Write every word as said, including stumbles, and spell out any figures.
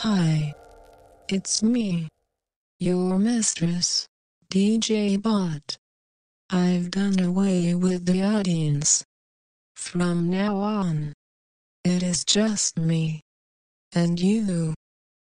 Hi. It's me. Your mistress, D J Bot. I've done away with the audience. From now on, it is just me. And you.